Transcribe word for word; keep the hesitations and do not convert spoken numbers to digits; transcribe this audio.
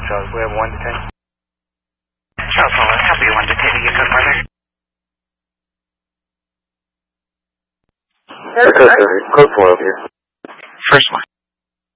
Charles, we have one detained. Charles Wallace, help you one detainee, you come further. Okay, code four over here. First one.